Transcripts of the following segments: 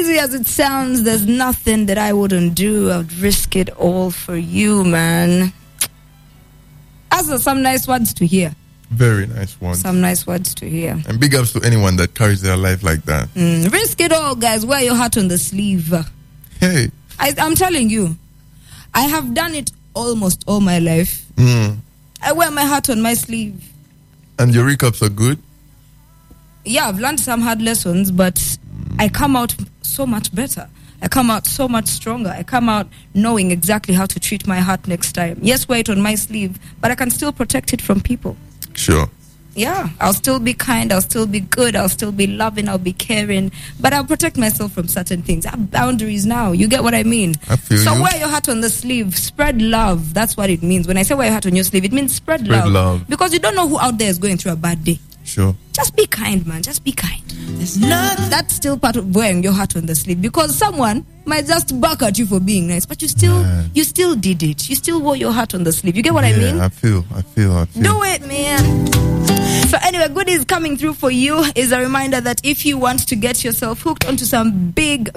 crazy as it sounds, there's nothing that I wouldn't do. I'd risk it all for you, man. Those are some nice words to hear. Very nice ones. Some nice words to hear. And big ups to anyone that carries their life like that. Risk it all, guys. Wear your heart on the sleeve. Hey. I'm telling you, I have done it almost all my life. I wear my heart on my sleeve. And your recaps are good? Yeah, I've learned some hard lessons, but I come out so much better. I come out so much stronger. I come out knowing exactly how to treat my heart next time. Yes, wear it on my sleeve, but I can still protect it from people. Sure. Yeah, I'll still be kind, I'll still be good, I'll still be loving, I'll be caring, but I'll protect myself from certain things. I have boundaries now. You get what I mean? I feel so you. Wear your heart on the sleeve. Spread love. That's what it means. When I say wear your heart on your sleeve, it means spread love. Because you don't know who out there is going through a bad day. Sure. Just be kind, man. Just be kind. That's still part of wearing your heart on the sleeve, because someone might just bark at you for being nice, but you still did it. You still wore your heart on the sleeve. You get what I mean? I feel. Do it, man. So anyway, goodies coming through for you is a reminder that if you want to get yourself hooked onto some big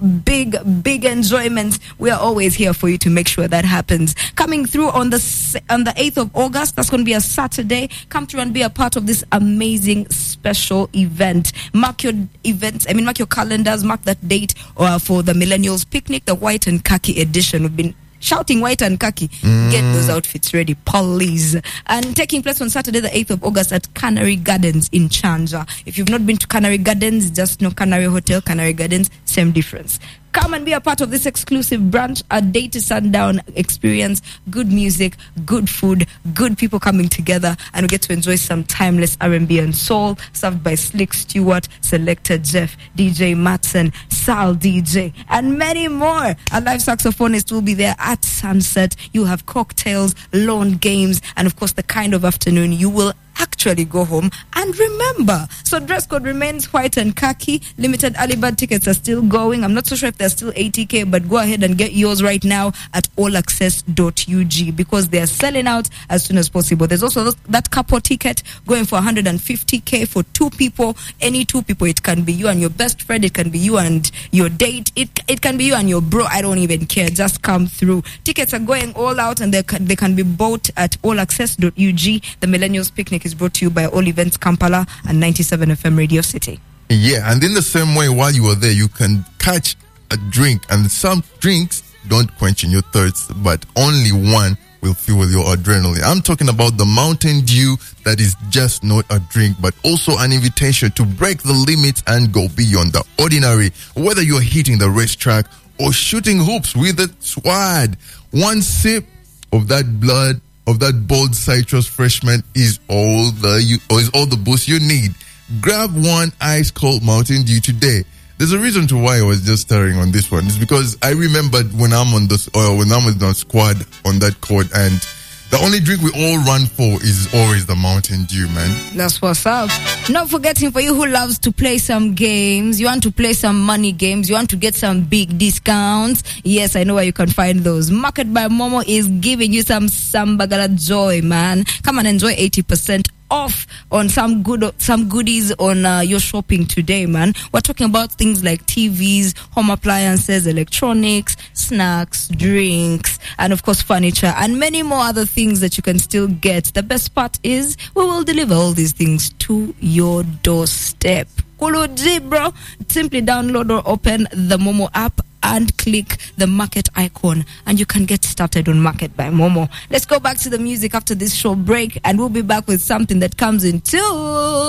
enjoyments, we are always here for you to make sure that happens. Coming through on the 8th of August, that's going to be a Saturday. Come through and be a part of this amazing special event. Mark your calendars, mark that date for the Millennials Picnic, the white and khaki edition. We've been shouting white and khaki. Get those outfits ready, please. And taking place on Saturday, the 8th of August at Canary Gardens in Chanja. If you've not been to Canary Gardens, just know Canary Hotel, Canary Gardens, same difference. Come and be a part of this exclusive brunch, a day to sundown experience, good music, good food, good people coming together, and we get to enjoy some timeless R&B and soul, served by Slick Stewart, Selector Jeff, DJ Matson, Sal DJ, and many more. A live saxophonist will be there at sunset. You'll have cocktails, lawn games, and of course the kind of afternoon you will actually go home and remember. So dress code remains white and khaki. Limited early bird tickets are still going. I'm not so sure if they're still 80k, but go ahead and get yours right now at allaccess.ug, because they are selling out as soon as possible. There's also that couple ticket going for 150k for two people. Any two people. It can be you and your best friend, it can be you and your date, it can be you and your bro. I don't even care, just come through. Tickets are going all out, and they can be bought at allaccess.ug. The Millennials Picnic is brought to you by All Events Kampala and 97 FM Radio City. Yeah, and in the same way, while you are there, you can catch a drink, and some drinks don't quench in your thirst, but only one will fuel your adrenaline. I'm talking about the Mountain Dew, that is just not a drink, but also an invitation to break the limits and go beyond the ordinary. Whether you're hitting the racetrack or shooting hoops with a swad, one sip of that bold citrus freshman is all the boost you need. Grab one ice cold Mountain Dew today. There's a reason to why I was just starring on this one. It's because I remembered when I'm on the squad on that court, and the only drink we all run for is always the Mountain Dew, man. That's what's up. Not forgetting, for you who loves to play some games, you want to play some money games, you want to get some big discounts. Yes, I know where you can find those. Market by Momo is giving you some Bagala joy, man. Come and enjoy 80% off on some goodies on your shopping today, man. We're talking about things like TVs, home appliances, electronics, snacks, drinks, and of course furniture, and many more other things that you can still get. The best part is we will deliver all these things to your doorstep. Kuluji, bro. Simply download or open the Momo app and click the market icon, and you can get started on Market by Momo. Let's go back to the music after this short break, and we'll be back with something that comes in 2